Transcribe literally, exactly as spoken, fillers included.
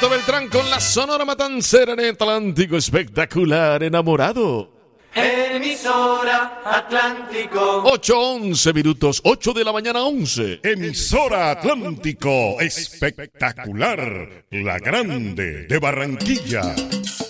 Gilberto Beltrán con la Sonora Matancera en el Atlántico, espectacular, enamorado. Emisora Atlántico. ocho once minutos, ocho de la mañana once. Emisora Atlántico, espectacular, la grande de Barranquilla.